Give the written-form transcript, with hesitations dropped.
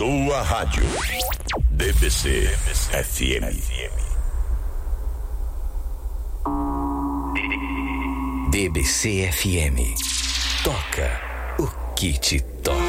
sua rádio. DBC FM. DBC FM. Toca o que te toca.